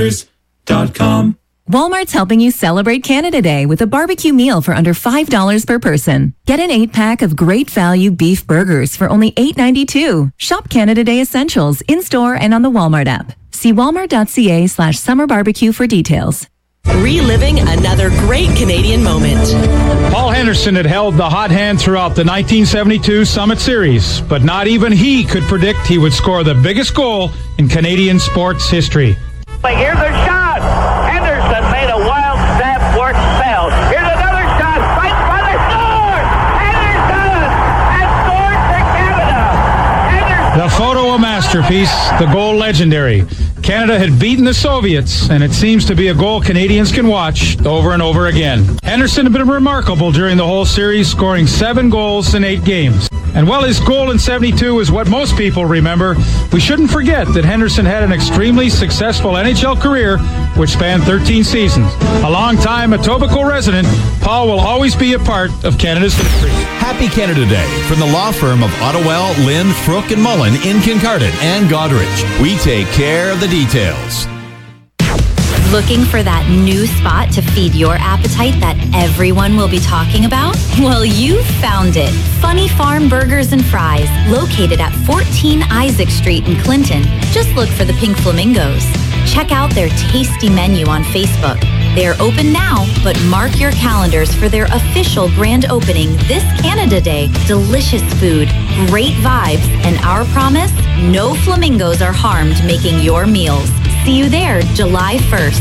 canadianburgers.com. Walmart's helping you celebrate Canada Day with a barbecue meal for under $5 per person. Get an 8-pack of great value beef burgers for only $8.92. Shop Canada Day Essentials in-store and on the Walmart app. See walmart.ca/summer barbecue for details. Reliving another great Canadian moment. Paul Henderson had held the hot hand throughout the 1972 Summit Series, but not even he could predict he would score the biggest goal in Canadian sports history. Here's a shot. Henderson made a wild snap work spell. Here's another shot. Right by the score. Henderson has scored for Canada. Henderson. The photo a masterpiece, the goal legendary. Canada had beaten the Soviets, and it seems to be a goal Canadians can watch over and over again. Henderson had been remarkable during the whole series, scoring 7 goals in 8 games. And while his goal in 72 is what most people remember, we shouldn't forget that Henderson had an extremely successful NHL career, which spanned 13 seasons. A long-time Etobicoke resident, Paul will always be a part of Canada's history. Happy Canada Day from the law firm of Ottawell, Lynn, Frooke, and Mullen in Kincardine and Goderich. We take care of the details. Looking for that new spot to feed your appetite that everyone will be talking about? Well, you found it. Funny Farm Burgers and Fries, located at 14 Isaac Street in Clinton. Just look for the Pink Flamingos. Check out their tasty menu on Facebook. They are open now, but mark your calendars for their official grand opening this Canada Day. Delicious food, great vibes, and our promise, no flamingos are harmed making your meals. See you there July 1st.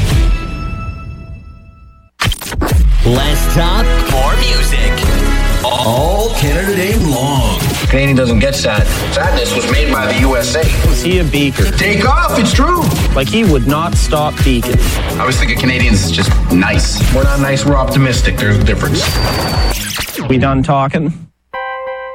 Less talk, more music. All Canada Day long. Canadian doesn't get sad. Sadness was made by the USA. Was he a beaker? Take off, it's true. Like he would not stop beaking. I always think of Canadians as just nice. We're not nice, we're optimistic. There's a difference. We done talking?